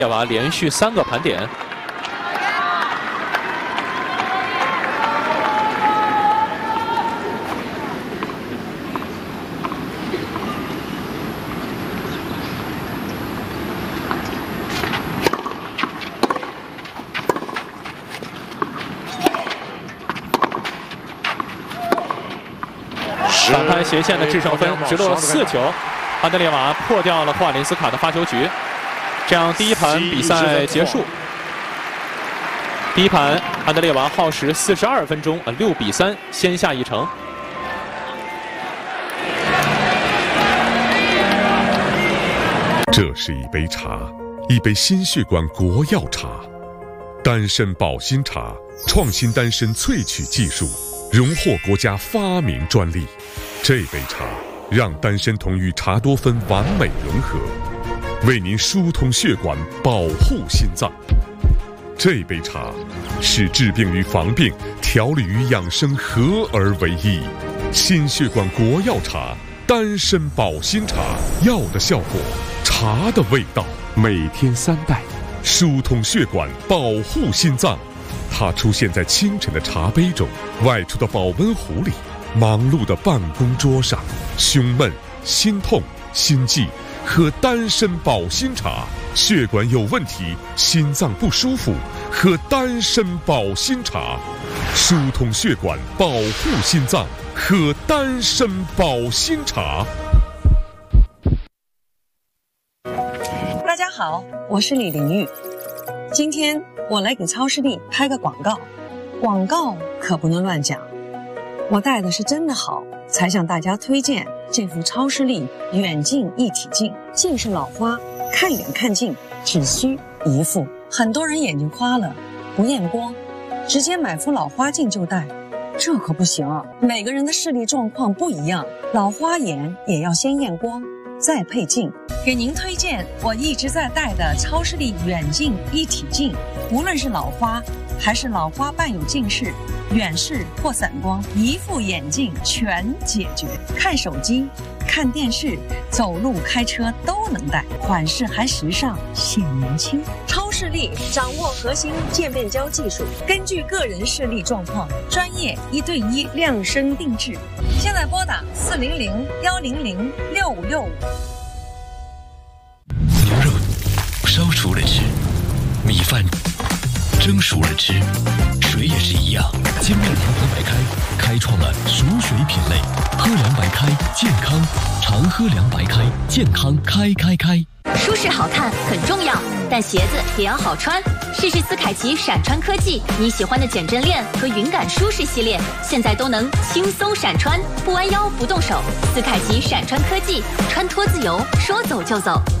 列娃连续3个盘点。上盘斜线的制胜分，直落4球，安德烈瓦破掉了霍瓦林斯卡的发球局。 这样，第1盘比赛结束。第1盘，安德烈娃耗时42分钟，6比3先下一城。 这是一杯茶，一杯心血管国药茶，丹参保心茶，创新丹参萃取技术，荣获国家发明专利。这杯茶让丹参酮与茶多酚完美融合。 为您疏通血管，保护心脏。这杯茶是治病与防病、调理与养生合而为一。心血管国药茶，丹参保心茶，药的效果，茶的味道。每天3袋，疏通血管，保护心脏。它出现在清晨的茶杯中，外出的保温壶里，忙碌的办公桌上，胸闷、心痛、心悸。 喝丹参保心茶，血管有问题，心脏不舒服，喝丹参保心茶，疏通血管，保护心脏，喝丹参保心茶。 大家好，我是李玲玉，今天我来给超视力拍个广告，广告可不能乱讲，我戴的是真的好，才向大家推荐。 这副超视力远近一体镜，近视老花，看远看近，只需一副。很多人眼睛花了，不验光，直接买副老花镜就戴，这可不行啊！每个人的视力状况不一样，老花眼也要先验光，再配镜。给您推荐我一直在戴的超视力远近一体镜，无论是老花还是老花伴有近视。 远视或散光，一副眼镜全解决。看手机、看电视、走路、开车都能戴，款式还时尚，显年轻。超视力掌握核心渐变焦技术，根据个人视力状况，专业1对1量身定制。现在拨打400-100-6565。 牛肉烧熟了吃，米饭蒸熟了吃。 水也是一样，精酿长河白开开创了熟水品类，喝凉白开健康，常喝凉白开健康开。 舒适好看很重要，但鞋子也要好穿。试试斯凯奇闪穿科技，你喜欢的减震链和云感舒适系列，现在都能轻松闪穿，不弯腰不动手。斯凯奇闪穿科技，穿脱自由，说走就走。